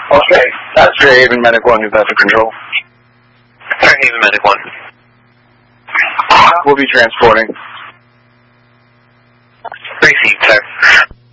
Okay. That's Fairhaven Medic 1, New Bedford Control. Fairhaven Medic 1. We'll be transporting.